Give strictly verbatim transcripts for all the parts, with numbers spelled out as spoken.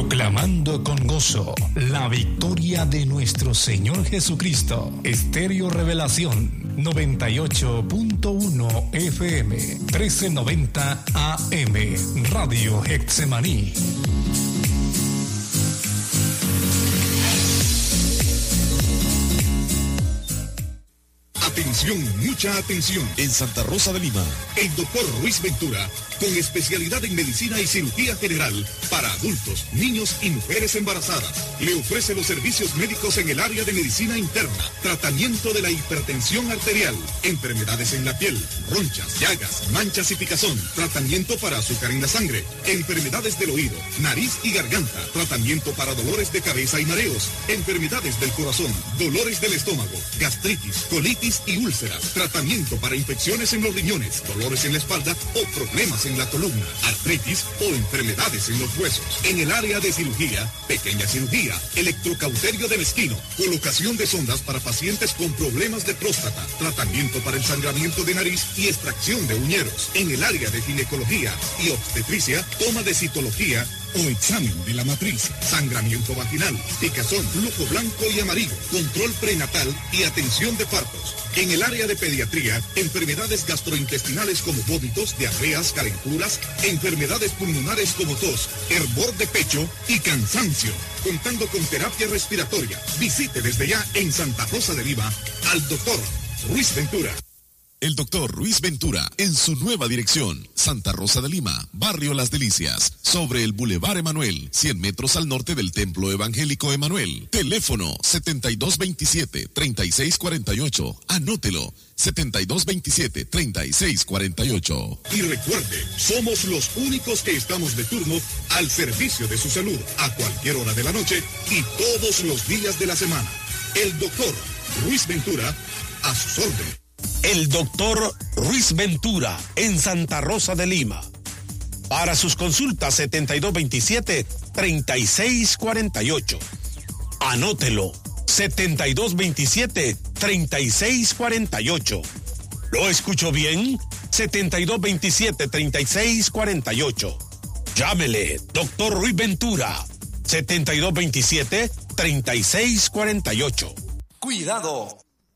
Proclamando con gozo la victoria de nuestro Señor Jesucristo. Estéreo Revelación noventa y ocho punto uno F M, trece noventa A M, Radio Getsemaní. Atención, mucha atención. En Santa Rosa de Lima, el doctor Ruiz Ventura, con especialidad en medicina y cirugía general para adultos, niños y mujeres embarazadas, le ofrece los servicios médicos en el área de medicina interna, tratamiento de la hipertensión arterial, enfermedades en la piel, ronchas, llagas, manchas y picazón, tratamiento para azúcar en la sangre, enfermedades del oído, nariz y garganta, tratamiento para dolores de cabeza y mareos, enfermedades del corazón, dolores del estómago, gastritis, colitis y úlceras, tratamiento para infecciones en los riñones, dolores en la espalda o problemas en la columna, artritis o enfermedades en los huesos. En el área de cirugía, pequeña cirugía, electrocauterio de mezquino, colocación de sondas para pacientes con problemas de próstata, tratamiento para el sangramiento de nariz y extracción de uñeros. En el área de ginecología y obstetricia, toma de citología o examen de la matriz, sangramiento vaginal, picazón, flujo blanco y amarillo, control prenatal y atención de partos. En el área de pediatría, enfermedades gastrointestinales como vómitos, diarreas, calenturas, enfermedades pulmonares como tos, hervor de pecho y cansancio. Contando con terapia respiratoria. Visite desde ya en Santa Rosa de Lima al doctor Ruiz Ventura. El doctor Ruiz Ventura, en su nueva dirección, Santa Rosa de Lima, Barrio Las Delicias, sobre el Boulevard Emanuel, cien metros al norte del Templo Evangélico Emanuel. Teléfono setenta y dos veintisiete, treinta y seis cuarenta y ocho. Anótelo, setenta y dos veintisiete, treinta y seis cuarenta y ocho. Y recuerde, somos los únicos que estamos de turno al servicio de su salud, a cualquier hora de la noche y todos los días de la semana. El doctor Ruiz Ventura, a sus órdenes. El doctor Ruiz Ventura, en Santa Rosa de Lima. Para sus consultas, setenta y dos veintisiete, treinta y seis cuarenta y ocho. Anótelo, setenta y dos veintisiete, treinta y seis cuarenta y ocho. ¿Lo escucho bien? setenta y dos veintisiete, treinta y seis cuarenta y ocho. Llámele, doctor Ruiz Ventura, setenta y dos veintisiete, treinta y seis cuarenta y ocho. Cuidado,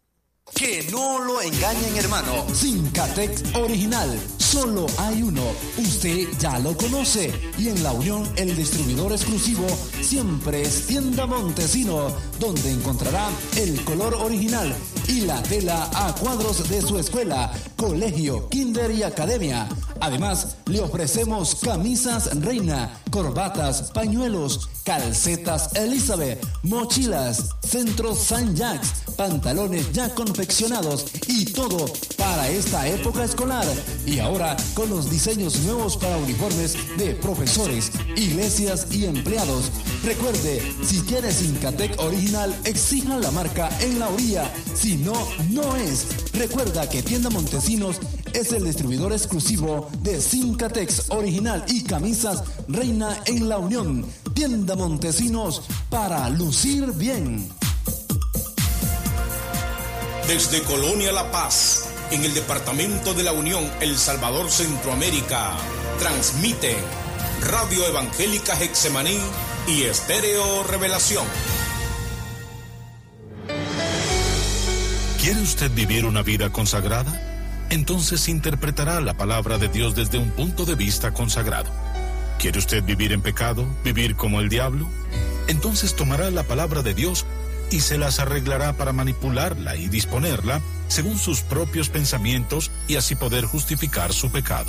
que no lo engañen, hermano. Sincatex original, solo hay uno. Usted ya lo conoce. Y en La Unión, el distribuidor exclusivo siempre es Tienda Montesino, donde encontrará el color original y la tela a cuadros de su escuela, colegio, kinder y academia. Además, le ofrecemos camisas Reina, corbatas, pañuelos, calcetas Elizabeth, mochilas, centros Saint Jacques, pantalones ya confeccionados y todo para esta época escolar. Y ahora con los diseños nuevos para uniformes de profesores, iglesias y empleados. Recuerde, si quiere Sincatec original, exija la marca en la orilla. Si no, no es. Recuerda que Tienda Montesinos es el distribuidor exclusivo de Sincatex original y camisas Reina en La Unión. Tienda Montesinos, para lucir bien. Desde Colonia La Paz, en el departamento de La Unión, El Salvador, Centroamérica, transmiten Radio Evangélica Getsemaní y Estéreo Revelación. ¿Quiere usted vivir una vida consagrada? Entonces interpretará la palabra de Dios desde un punto de vista consagrado. ¿Quiere usted vivir en pecado, vivir como el diablo? Entonces tomará la palabra de Dios y se las arreglará para manipularla y disponerla según sus propios pensamientos y así poder justificar su pecado.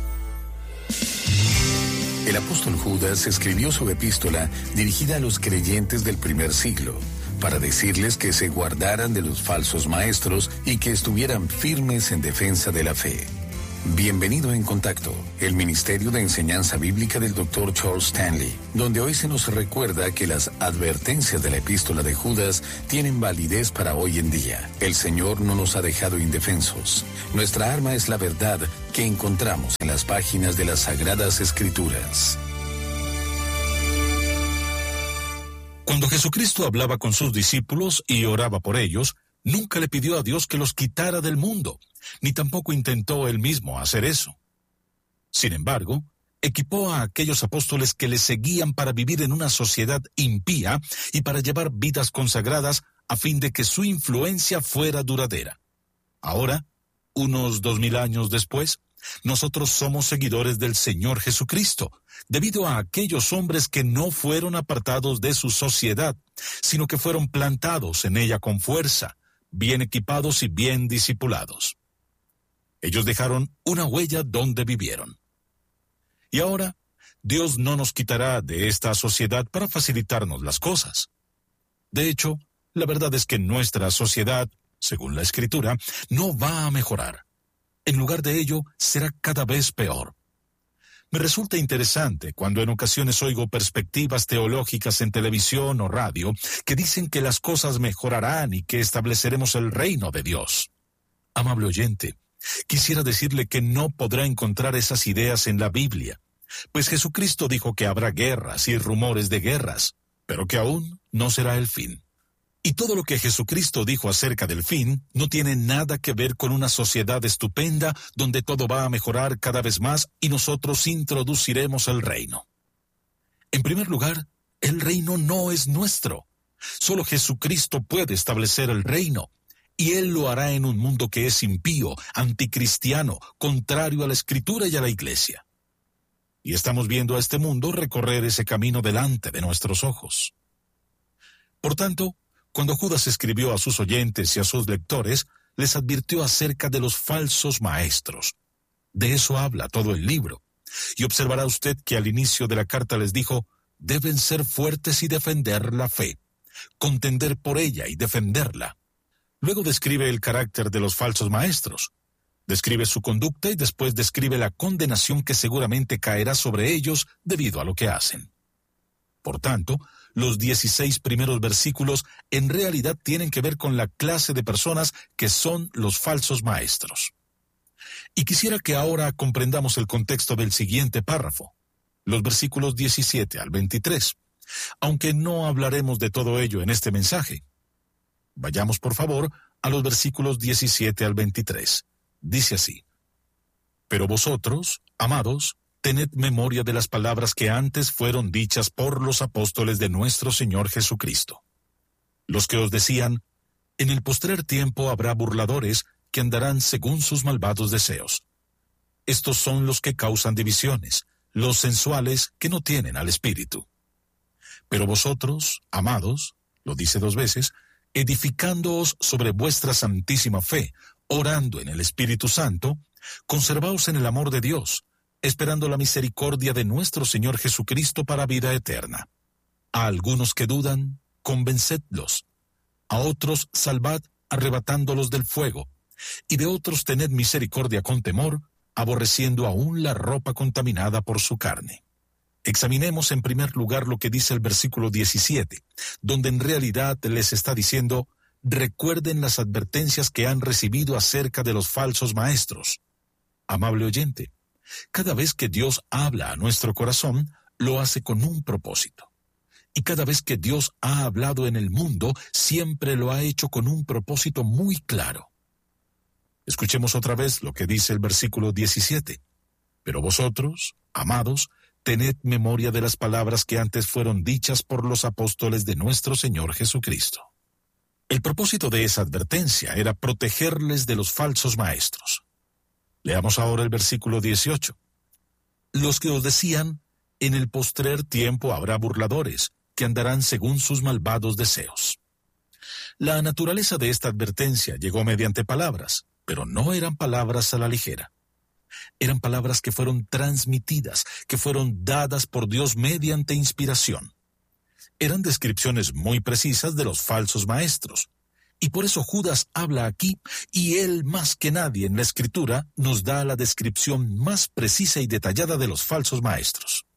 El apóstol Judas escribió su epístola dirigida a los creyentes del primer siglo, para decirles que se guardaran de los falsos maestros y que estuvieran firmes en defensa de la fe. Bienvenido en Contacto, el Ministerio de Enseñanza Bíblica del doctor Charles Stanley, donde hoy se nos recuerda que las advertencias de la epístola de Judas tienen validez para hoy en día. El Señor no nos ha dejado indefensos. Nuestra arma es la verdad que encontramos en las páginas de las Sagradas Escrituras. Cuando Jesucristo hablaba con sus discípulos y oraba por ellos, nunca le pidió a Dios que los quitara del mundo, ni tampoco intentó él mismo hacer eso. Sin embargo, equipó a aquellos apóstoles que le seguían para vivir en una sociedad impía y para llevar vidas consagradas a fin de que su influencia fuera duradera. Ahora, unos dos mil años después, nosotros somos seguidores del Señor Jesucristo, debido a aquellos hombres que no fueron apartados de su sociedad, sino que fueron plantados en ella con fuerza, bien equipados y bien discipulados. Ellos dejaron una huella donde vivieron. Y ahora, Dios no nos quitará de esta sociedad para facilitarnos las cosas. De hecho, la verdad es que nuestra sociedad, según la Escritura, no va a mejorar. En lugar de ello, será cada vez peor. Me resulta interesante cuando en ocasiones oigo perspectivas teológicas en televisión o radio que dicen que las cosas mejorarán y que estableceremos el reino de Dios. Amable oyente, quisiera decirle que no podrá encontrar esas ideas en la Biblia, pues Jesucristo dijo que habrá guerras y rumores de guerras, pero que aún no será el fin. Y todo lo que Jesucristo dijo acerca del fin no tiene nada que ver con una sociedad estupenda donde todo va a mejorar cada vez más y nosotros introduciremos el reino. En primer lugar, el reino no es nuestro. Solo Jesucristo puede establecer el reino, y Él lo hará en un mundo que es impío, anticristiano, contrario a la Escritura y a la Iglesia. Y estamos viendo a este mundo recorrer ese camino delante de nuestros ojos. Por tanto, cuando Judas escribió a sus oyentes y a sus lectores, les advirtió acerca de los falsos maestros. De eso habla todo el libro. Y observará usted que al inicio de la carta les dijo, deben ser fuertes y defender la fe, contender por ella y defenderla. Luego describe el carácter de los falsos maestros. Describe su conducta y después describe la condenación que seguramente caerá sobre ellos debido a lo que hacen. Por tanto, los dieciséis primeros versículos en realidad tienen que ver con la clase de personas que son los falsos maestros. Y quisiera que ahora comprendamos el contexto del siguiente párrafo, los versículos diecisiete al veintitrés, aunque no hablaremos de todo ello en este mensaje. Vayamos, por favor, a los versículos diecisiete al veintitrés. Dice así: Pero vosotros, amados, tened memoria de las palabras que antes fueron dichas por los apóstoles de nuestro Señor Jesucristo, los que os decían, en el postrer tiempo habrá burladores que andarán según sus malvados deseos. Estos son los que causan divisiones, los sensuales que no tienen al Espíritu. Pero vosotros, amados, lo dice dos veces, edificándoos sobre vuestra santísima fe, orando en el Espíritu Santo, conservaos en el amor de Dios, esperando la misericordia de nuestro Señor Jesucristo para vida eterna. A algunos que dudan, convencedlos. A otros salvad, arrebatándolos del fuego. Y de otros tened misericordia con temor, aborreciendo aún la ropa contaminada por su carne. Examinemos en primer lugar lo que dice el versículo diecisiete, donde en realidad les está diciendo, recuerden las advertencias que han recibido acerca de los falsos maestros. Amable oyente, cada vez que Dios habla a nuestro corazón, lo hace con un propósito. Y cada vez que Dios ha hablado en el mundo, siempre lo ha hecho con un propósito muy claro. Escuchemos otra vez lo que dice el versículo diecisiete. Pero vosotros, amados, tened memoria de las palabras que antes fueron dichas por los apóstoles de nuestro Señor Jesucristo. El propósito de esa advertencia era protegerles de los falsos maestros. Leamos ahora el versículo dieciocho. Los que os decían, en el postrer tiempo habrá burladores, que andarán según sus malvados deseos. La naturaleza de esta advertencia llegó mediante palabras, pero no eran palabras a la ligera. Eran palabras que fueron transmitidas, que fueron dadas por Dios mediante inspiración. Eran descripciones muy precisas de los falsos maestros. Y por eso Judas habla aquí, y él más que nadie en la Escritura nos da la descripción más precisa y detallada de los falsos maestros.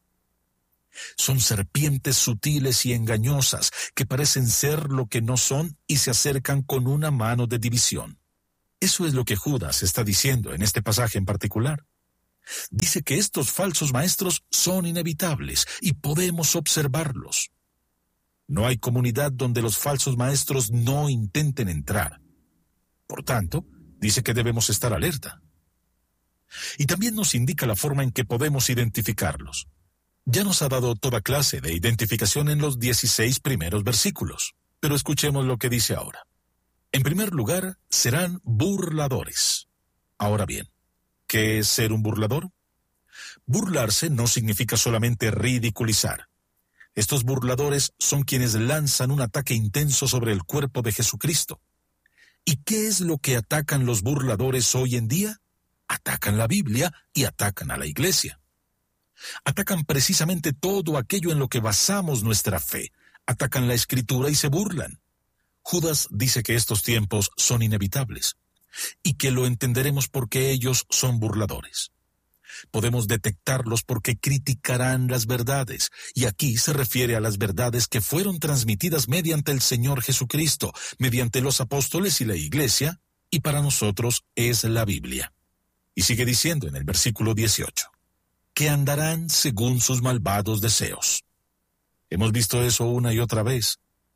Son serpientes sutiles y engañosas que parecen ser lo que no son y se acercan con una mano de división. Eso es lo que Judas está diciendo en este pasaje en particular. Dice que estos falsos maestros son inevitables y podemos observarlos. No hay comunidad donde los falsos maestros no intenten entrar. Por tanto, dice que debemos estar alerta. Y también nos indica la forma en que podemos identificarlos. Ya nos ha dado toda clase de identificación en los dieciséis primeros versículos, pero escuchemos lo que dice ahora. En primer lugar, serán burladores. Ahora bien, ¿qué es ser un burlador? Burlarse no significa solamente ridiculizar. Estos burladores son quienes lanzan un ataque intenso sobre el cuerpo de Jesucristo. ¿Y qué es lo que atacan los burladores hoy en día? Atacan la Biblia y atacan a la iglesia. Atacan precisamente todo aquello en lo que basamos nuestra fe. Atacan la Escritura y se burlan. Judas dice que estos tiempos son inevitables y que lo entenderemos porque ellos son burladores. Podemos detectarlos porque criticarán las verdades, y aquí se refiere a las verdades que fueron transmitidas mediante el Señor Jesucristo, mediante los apóstoles y la iglesia, y para nosotros es la Biblia. Y sigue diciendo en el versículo dieciocho, que andarán según sus malvados deseos. Hemos visto eso una y otra vez.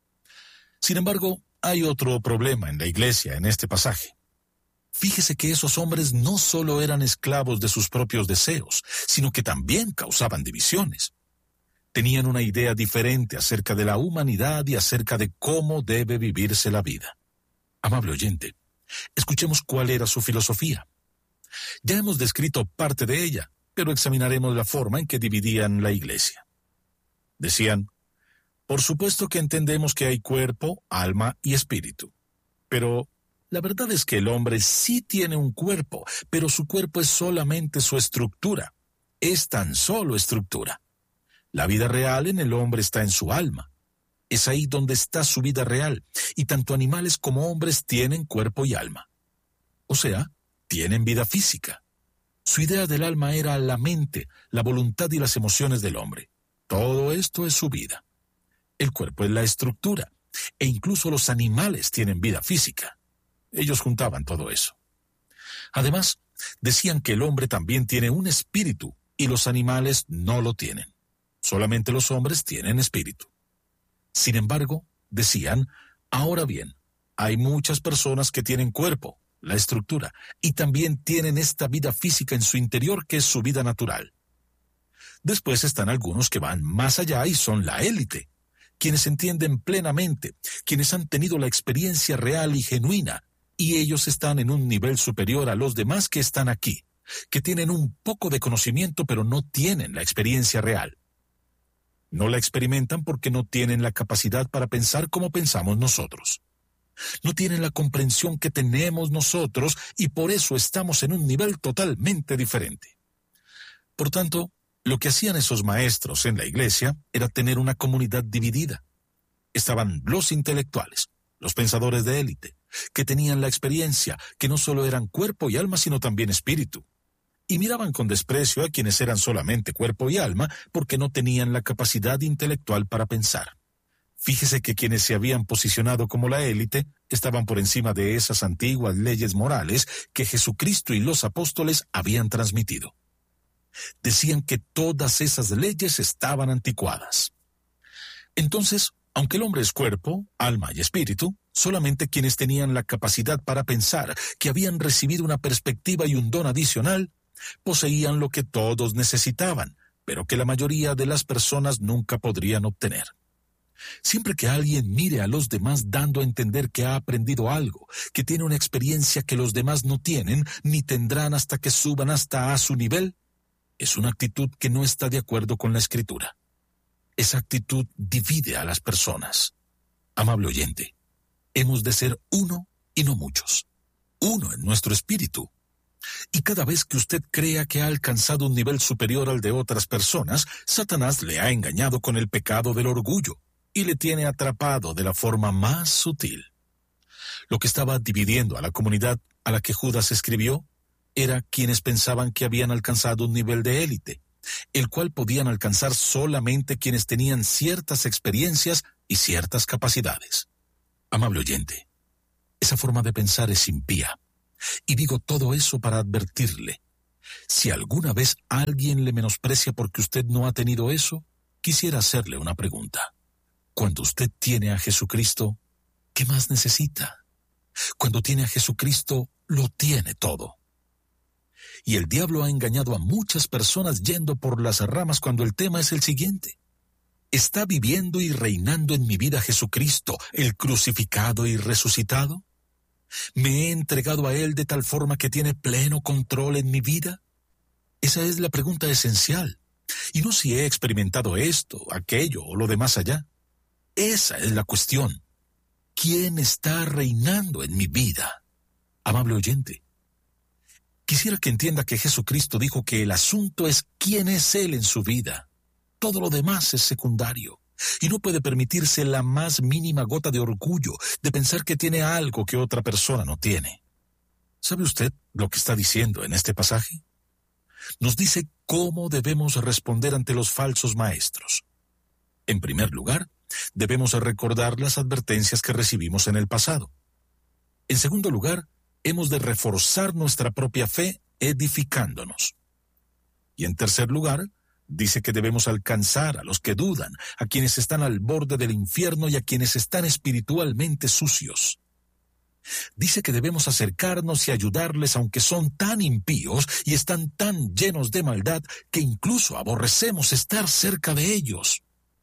Sin embargo, hay otro problema en la iglesia en este pasaje. Fíjese que esos hombres no solo eran esclavos de sus propios deseos, sino que también causaban divisiones. Tenían una idea diferente acerca de la humanidad y acerca de cómo debe vivirse la vida. Amable oyente, escuchemos cuál era su filosofía. Ya hemos descrito parte de ella, pero examinaremos la forma en que dividían la iglesia. Decían, por supuesto que entendemos que hay cuerpo, alma y espíritu, pero la verdad es que el hombre sí tiene un cuerpo, pero su cuerpo es solamente su estructura. Es tan solo estructura. La vida real en el hombre está en su alma. Es ahí donde está su vida real, y tanto animales como hombres tienen cuerpo y alma. O sea, tienen vida física. Su idea del alma era la mente, la voluntad y las emociones del hombre. Todo esto es su vida. El cuerpo es la estructura, e incluso los animales tienen vida física. Ellos juntaban todo eso. Además, decían que el hombre también tiene un espíritu y los animales no lo tienen. Solamente los hombres tienen espíritu. Sin embargo, decían, ahora bien, hay muchas personas que tienen cuerpo, la estructura, y también tienen esta vida física en su interior que es su vida natural. Después están algunos que van más allá y son la élite, quienes entienden plenamente, quienes han tenido la experiencia real y genuina, y ellos están en un nivel superior a los demás que están aquí, que tienen un poco de conocimiento pero no tienen la experiencia real. No la experimentan porque no tienen la capacidad para pensar como pensamos nosotros. No tienen la comprensión que tenemos nosotros y por eso estamos en un nivel totalmente diferente. Por tanto, lo que hacían esos maestros en la iglesia era tener una comunidad dividida. Estaban los intelectuales, los pensadores de élite, que tenían la experiencia, que no solo eran cuerpo y alma, sino también espíritu. Y miraban con desprecio a quienes eran solamente cuerpo y alma, porque no tenían la capacidad intelectual para pensar. Fíjese que quienes se habían posicionado como la élite estaban por encima de esas antiguas leyes morales que Jesucristo y los apóstoles habían transmitido. Decían que todas esas leyes estaban anticuadas. Entonces, aunque el hombre es cuerpo, alma y espíritu, solamente quienes tenían la capacidad para pensar, que habían recibido una perspectiva y un don adicional, poseían lo que todos necesitaban, pero que la mayoría de las personas nunca podrían obtener. Siempre que alguien mire a los demás dando a entender que ha aprendido algo, que tiene una experiencia que los demás no tienen, ni tendrán hasta que suban hasta a su nivel, es una actitud que no está de acuerdo con la Escritura. Esa actitud divide a las personas. Amable oyente, hemos de ser uno y no muchos. Uno en nuestro espíritu. Y cada vez que usted crea que ha alcanzado un nivel superior al de otras personas, Satanás le ha engañado con el pecado del orgullo y le tiene atrapado de la forma más sutil. Lo que estaba dividiendo a la comunidad a la que Judas escribió era quienes pensaban que habían alcanzado un nivel de élite, el cual podían alcanzar solamente quienes tenían ciertas experiencias y ciertas capacidades. Amable oyente, esa forma de pensar es impía. Y digo todo eso para advertirle. Si alguna vez alguien le menosprecia porque usted no ha tenido eso, quisiera hacerle una pregunta. Cuando usted tiene a Jesucristo, ¿qué más necesita? Cuando tiene a Jesucristo, lo tiene todo. Y el diablo ha engañado a muchas personas yendo por las ramas cuando el tema es el siguiente. ¿Está viviendo y reinando en mi vida Jesucristo, el crucificado y resucitado? ¿Me he entregado a Él de tal forma que tiene pleno control en mi vida? Esa es la pregunta esencial. Y no si he experimentado esto, aquello o lo de más allá. Esa es la cuestión. ¿Quién está reinando en mi vida? Amable oyente, quisiera que entienda que Jesucristo dijo que el asunto es quién es Él en su vida. Todo lo demás es secundario. Y no puede permitirse la más mínima gota de orgullo de pensar que tiene algo que otra persona no tiene. ¿Sabe usted lo que está diciendo en este pasaje? Nos dice cómo debemos responder ante los falsos maestros. En primer lugar, debemos recordar las advertencias que recibimos en el pasado. En segundo lugar, hemos de reforzar nuestra propia fe edificándonos. Y en tercer lugar, dice que debemos alcanzar a los que dudan, a quienes están al borde del infierno y a quienes están espiritualmente sucios. Dice que debemos acercarnos y ayudarles aunque son tan impíos y están tan llenos de maldad que incluso aborrecemos estar cerca de ellos.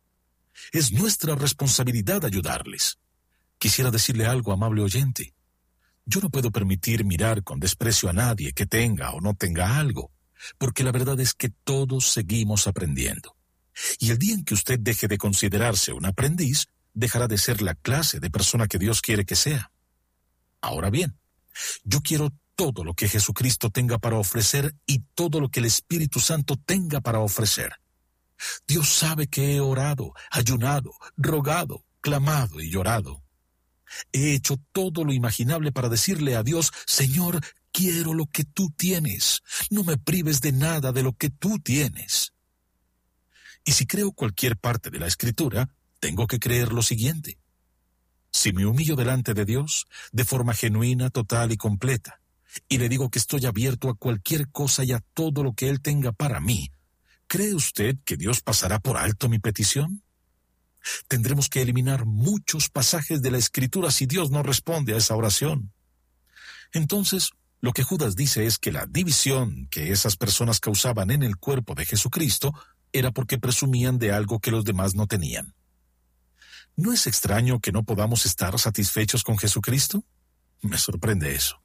Es nuestra responsabilidad ayudarles. Quisiera decirle algo, amable oyente. Yo no puedo permitir mirar con desprecio a nadie que tenga o no tenga algo, porque la verdad es que todos seguimos aprendiendo. Y el día en que usted deje de considerarse un aprendiz, dejará de ser la clase de persona que Dios quiere que sea. Ahora bien, yo quiero todo lo que Jesucristo tenga para ofrecer y todo lo que el Espíritu Santo tenga para ofrecer. Dios sabe que he orado, ayunado, rogado, clamado y llorado. He hecho todo lo imaginable para decirle a Dios, Señor, quiero lo que tú tienes. No me prives de nada de lo que tú tienes. Y si creo cualquier parte de la Escritura, tengo que creer lo siguiente. Si me humillo delante de Dios, de forma genuina, total y completa, y le digo que estoy abierto a cualquier cosa y a todo lo que Él tenga para mí, ¿cree usted que Dios pasará por alto mi petición? Tendremos que eliminar muchos pasajes de la Escritura si Dios no responde a esa oración. Entonces, lo que Judas dice es que la división que esas personas causaban en el cuerpo de Jesucristo era porque presumían de algo que los demás no tenían. ¿No es extraño que no podamos estar satisfechos con Jesucristo? Me sorprende eso.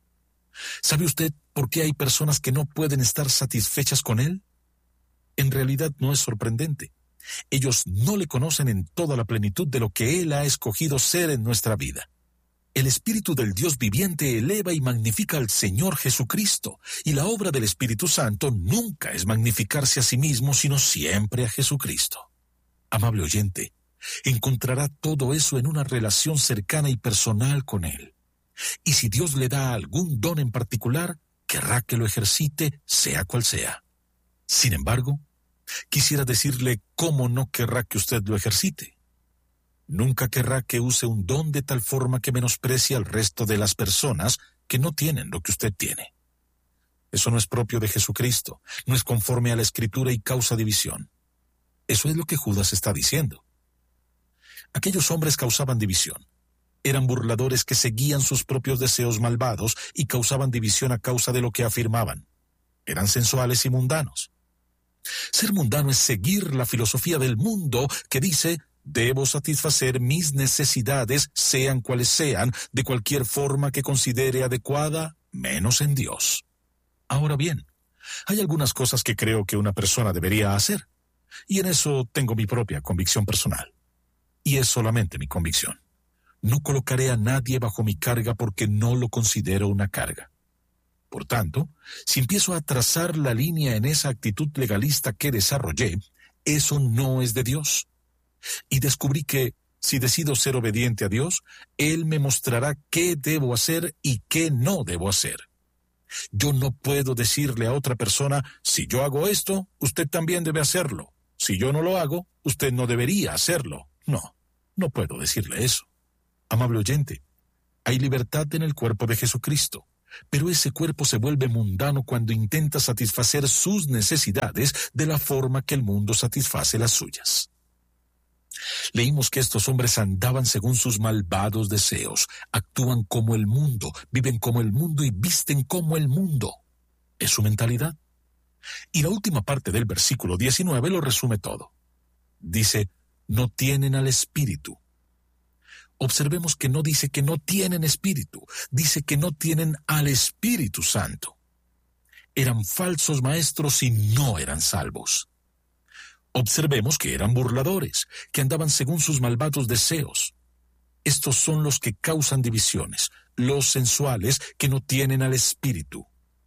¿Sabe usted por qué hay personas que no pueden estar satisfechas con Él? En realidad no es sorprendente. Ellos no le conocen en toda la plenitud de lo que Él ha escogido ser en nuestra vida. El Espíritu del Dios viviente eleva y magnifica al Señor Jesucristo, y la obra del Espíritu Santo nunca es magnificarse a sí mismo, sino siempre a Jesucristo. Amable oyente, encontrará todo eso en una relación cercana y personal con Él. Y si Dios le da algún don en particular, querrá que lo ejercite, sea cual sea. Sin embargo, quisiera decirle cómo no querrá que usted lo ejercite. Nunca querrá que use un don de tal forma que menosprecie al resto de las personas que no tienen lo que usted tiene. Eso no es propio de Jesucristo, no es conforme a la Escritura y causa división. Eso es lo que Judas está diciendo. Aquellos hombres causaban división. Eran burladores que seguían sus propios deseos malvados y causaban división a causa de lo que afirmaban. Eran sensuales y mundanos. Ser mundano es seguir la filosofía del mundo que dice, debo satisfacer mis necesidades, sean cuales sean, de cualquier forma que considere adecuada, menos en Dios. Ahora bien, hay algunas cosas que creo que una persona debería hacer, y en eso tengo mi propia convicción personal. Y es solamente mi convicción. No colocaré a nadie bajo mi carga porque no lo considero una carga. Por tanto, si empiezo a trazar la línea en esa actitud legalista que desarrollé, eso no es de Dios. Y descubrí que, si decido ser obediente a Dios, Él me mostrará qué debo hacer y qué no debo hacer. Yo no puedo decirle a otra persona, si yo hago esto, usted también debe hacerlo. Si yo no lo hago, usted no debería hacerlo. No, no puedo decirle eso. Amable oyente, hay libertad en el cuerpo de Jesucristo, pero ese cuerpo se vuelve mundano cuando intenta satisfacer sus necesidades de la forma que el mundo satisface las suyas. Leímos que estos hombres andaban según sus malvados deseos, actúan como el mundo, viven como el mundo y visten como el mundo. es su mentalidad. Y la última parte del versículo diecinueve lo resume todo. Dice, no tienen al Espíritu. Observemos que no dice que no tienen Espíritu, dice que no tienen al Espíritu Santo. Eran falsos maestros y no eran salvos. Observemos que eran burladores, que andaban según sus malvados deseos. Estos son los que causan divisiones, los sensuales que no tienen al Espíritu.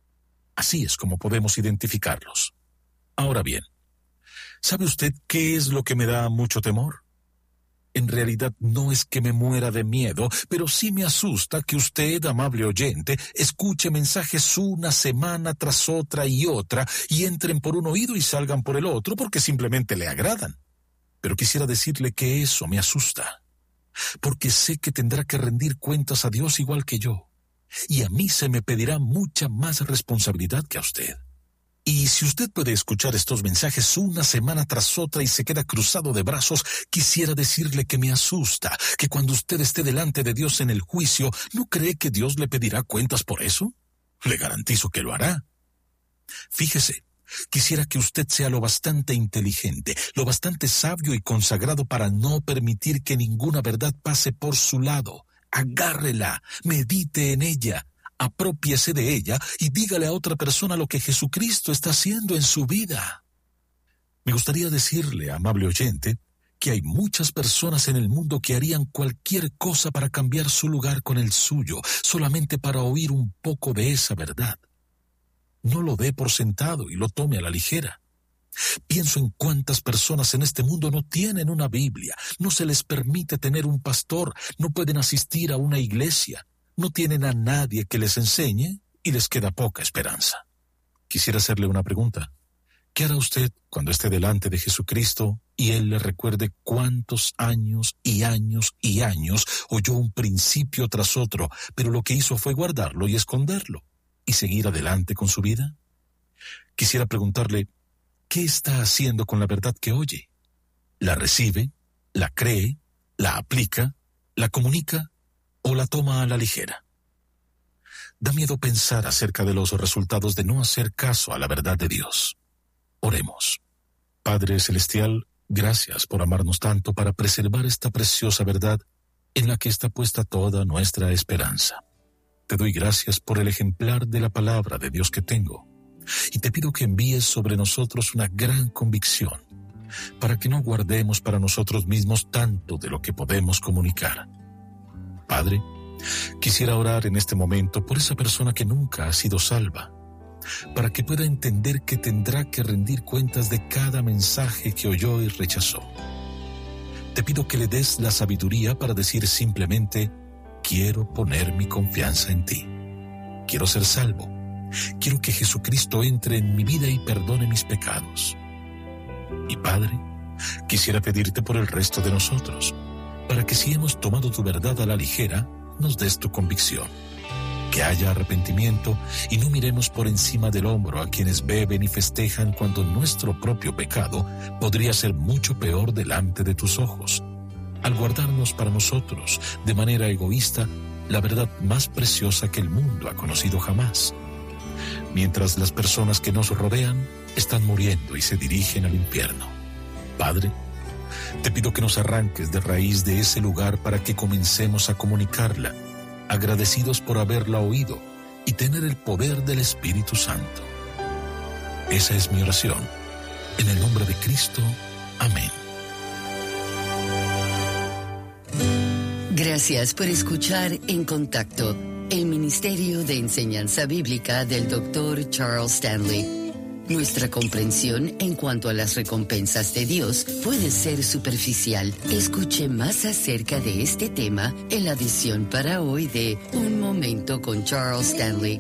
Así es como podemos identificarlos. Ahora bien, ¿sabe usted qué es lo que me da mucho temor? En realidad no es que me muera de miedo, pero sí me asusta que usted, amable oyente, escuche mensajes una semana tras otra y otra y entren por un oído y salgan por el otro porque simplemente le agradan. Pero quisiera decirle que eso me asusta, porque sé que tendrá que rendir cuentas a Dios igual que yo, y a mí se me pedirá mucha más responsabilidad que a usted. Y si usted puede escuchar estos mensajes una semana tras otra y se queda cruzado de brazos, quisiera decirle que me asusta, que cuando usted esté delante de Dios en el juicio, ¿no cree que Dios le pedirá cuentas por eso? Le garantizo que lo hará. Fíjese, quisiera que usted sea lo bastante inteligente, lo bastante sabio y consagrado para no permitir que ninguna verdad pase por su lado. Agárrela, medite en ella, aprópiese de ella y dígale a otra persona lo que Jesucristo está haciendo en su vida. Me gustaría decirle, amable oyente, que hay muchas personas en el mundo que harían cualquier cosa para cambiar su lugar con el suyo, solamente para oír un poco de esa verdad. No lo dé por sentado y lo tome a la ligera. Pienso en cuántas personas en este mundo no tienen una Biblia, no se les permite tener un pastor, no pueden asistir a una iglesia, no tienen a nadie que les enseñe y les queda poca esperanza. Quisiera hacerle una pregunta. ¿Qué hará usted cuando esté delante de Jesucristo y Él le recuerde cuántos años y años y años oyó un principio tras otro, pero lo que hizo fue guardarlo y esconderlo y seguir adelante con su vida? Quisiera preguntarle, ¿qué está haciendo con la verdad que oye? ¿La recibe, la cree, la aplica, la comunica o la toma a la ligera? Da miedo pensar acerca de los resultados de no hacer caso a la verdad de Dios. Oremos. Padre Celestial, gracias por amarnos tanto para preservar esta preciosa verdad en la que está puesta toda nuestra esperanza. Te doy gracias por el ejemplar de la palabra de Dios que tengo, y te pido que envíes sobre nosotros una gran convicción, para que no guardemos para nosotros mismos tanto de lo que podemos comunicar. Padre, quisiera orar en este momento por esa persona que nunca ha sido salva, para que pueda entender que tendrá que rendir cuentas de cada mensaje que oyó y rechazó. Te pido que le des la sabiduría para decir simplemente, quiero poner mi confianza en ti. Quiero ser salvo. Quiero que Jesucristo entre en mi vida y perdone mis pecados. Y Padre, quisiera pedirte por el resto de nosotros, para que si hemos tomado tu verdad a la ligera, nos des tu convicción. Que haya arrepentimiento y no miremos por encima del hombro a quienes beben y festejan cuando nuestro propio pecado podría ser mucho peor delante de tus ojos, al guardarnos para nosotros, de manera egoísta, la verdad más preciosa que el mundo ha conocido jamás. Mientras las personas que nos rodean están muriendo y se dirigen al infierno. Padre, te pido que nos arranques de raíz de ese lugar para que comencemos a comunicarla, agradecidos por haberla oído y tener el poder del Espíritu Santo. Esa es mi oración. En el nombre de Cristo. Amén. Gracias por escuchar En Contacto, el Ministerio de Enseñanza Bíblica del doctor Charles Stanley. Nuestra comprensión en cuanto a las recompensas de Dios puede ser superficial. Escuche más acerca de este tema en la edición para hoy de Un Momento con Charles Stanley.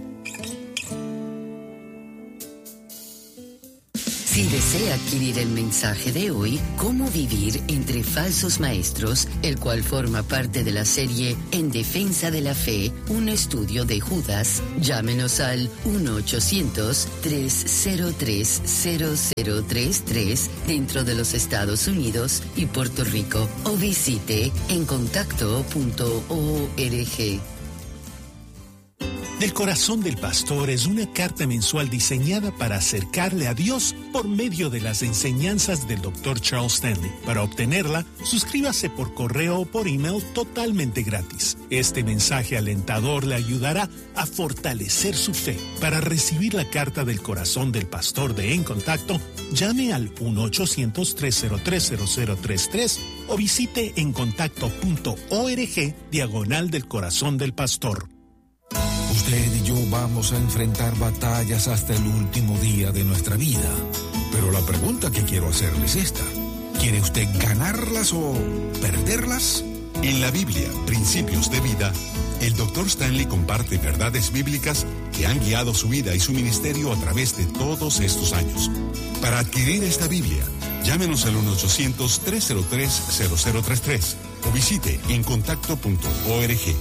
Si desea adquirir el mensaje de hoy, Cómo vivir entre falsos maestros, el cual forma parte de la serie En Defensa de la Fe, un estudio de Judas, llámenos al uno ochocientos, tres cero tres, cero cero tres tres dentro de los Estados Unidos y Puerto Rico o visite en contacto punto org. Del Corazón del Pastor es una carta mensual diseñada para acercarle a Dios por medio de las enseñanzas del doctor Charles Stanley. Para obtenerla, suscríbase por correo o por email totalmente gratis. Este mensaje alentador le ayudará a fortalecer su fe. Para recibir la carta del Corazón del Pastor de En Contacto, llame al uno ochocientos, tres cero tres, cero cero tres tres o visite encontacto punto org diagonal del Corazón del Pastor. Usted y yo vamos a enfrentar batallas hasta el último día de nuestra vida. Pero la pregunta que quiero hacerle es esta. ¿Quiere usted ganarlas o perderlas? En la Biblia, Principios de Vida, el doctor Stanley comparte verdades bíblicas que han guiado su vida y su ministerio a través de todos estos años. Para adquirir esta Biblia, llámenos al uno ochocientos, tres cero tres, cero cero tres tres o visite encontacto punto org.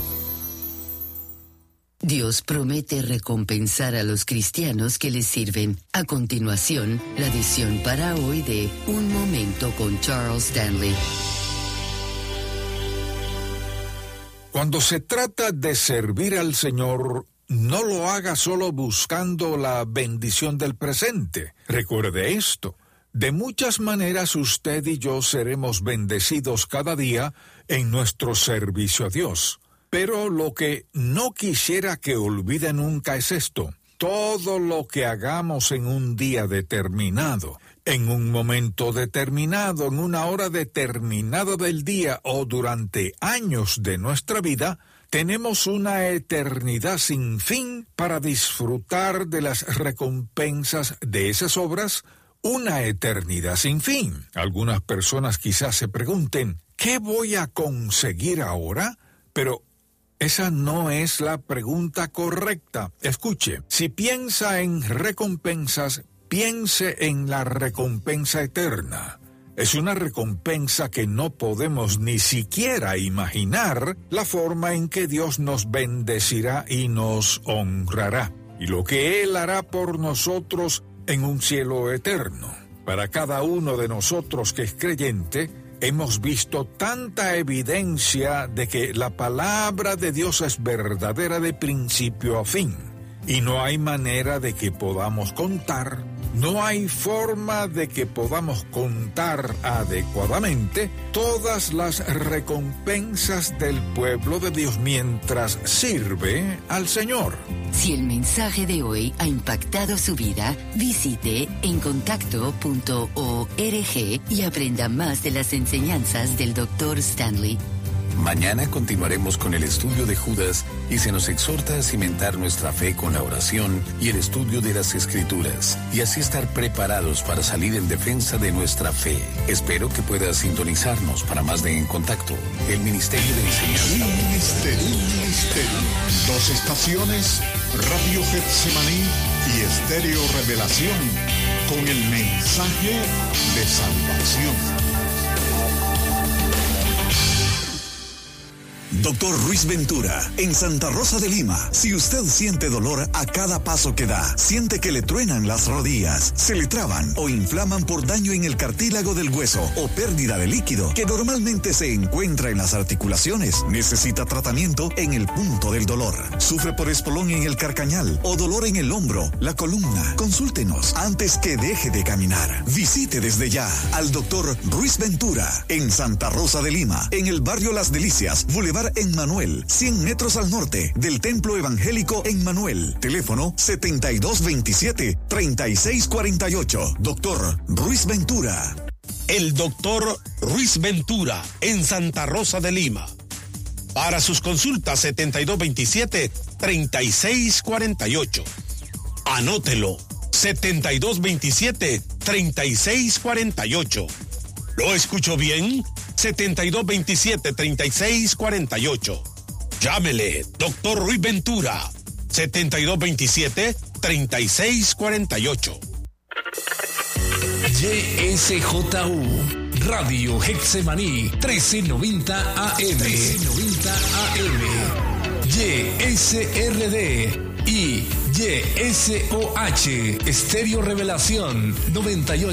Dios promete recompensar a los cristianos que le sirven. A continuación, la edición para hoy de Un Momento con Charles Stanley. Cuando se trata de servir al Señor, no lo haga solo buscando la bendición del presente. Recuerde esto. De muchas maneras usted y yo seremos bendecidos cada día en nuestro servicio a Dios. Pero lo que no quisiera que olvide nunca es esto. Todo lo que hagamos en un día determinado, en un momento determinado, en una hora determinada del día o durante años de nuestra vida, tenemos una eternidad sin fin para disfrutar de las recompensas de esas obras, una eternidad sin fin. Algunas personas quizás se pregunten, ¿qué voy a conseguir ahora? Pero esa no es la pregunta correcta. Escuche, si piensa en recompensas, piense en la recompensa eterna. Es una recompensa que no podemos ni siquiera imaginar la forma en que Dios nos bendecirá y nos honrará, y lo que Él hará por nosotros en un cielo eterno. Para cada uno de nosotros que es creyente, hemos visto tanta evidencia de que la palabra de Dios es verdadera de principio a fin. Y no hay manera de que podamos contar, no hay forma de que podamos contar adecuadamente todas las recompensas del pueblo de Dios mientras sirve al Señor. Si el mensaje de hoy ha impactado su vida, visite encontacto punto org y aprenda más de las enseñanzas del doctor Stanley. Mañana continuaremos con el estudio de Judas y se nos exhorta a cimentar nuestra fe con la oración y el estudio de las Escrituras, y así estar preparados para salir en defensa de nuestra fe. Espero que pueda sintonizarnos para más de En Contacto, el Ministerio de Enseñanza. Un ministerio, un ministerio. Dos estaciones, Radio Getsemaní y Estéreo Revelación, con el mensaje de salvación. Doctor Ruiz Ventura, en Santa Rosa de Lima. Si usted siente dolor a cada paso que da, siente que le truenan las rodillas, se le traban o inflaman por daño en el cartílago del hueso o pérdida de líquido que normalmente se encuentra en las articulaciones, necesita tratamiento en el punto del dolor. Sufre por espolón en el carcañal o dolor en el hombro, la columna. Consúltenos antes que deje de caminar. Visite desde ya al doctor Ruiz Ventura en Santa Rosa de Lima, en el barrio Las Delicias, Boulevard Emmanuel, cien metros al norte del Templo Evangélico Emmanuel. Teléfono setenta y dos veintisiete, treinta y seis cuarenta y ocho. Doctor Ruiz Ventura. El doctor Ruiz Ventura en Santa Rosa de Lima. Para sus consultas setenta y dos veintisiete, treinta y seis cuarenta y ocho. Anótelo. setenta y dos veintisiete, treinta y seis cuarenta y ocho. ¿Lo escucho bien? setenta y dos veintisiete, treinta y seis cuarenta y ocho. Llámele, doctor Ruiz Ventura, setenta y dos veintisiete, treinta y seis cuarenta y ocho. Y S J U, Radio Getsemaní, trece noventa A M. trece noventa A M. Y S R D y Y S O H, Estéreo Revelación, noventa y ocho.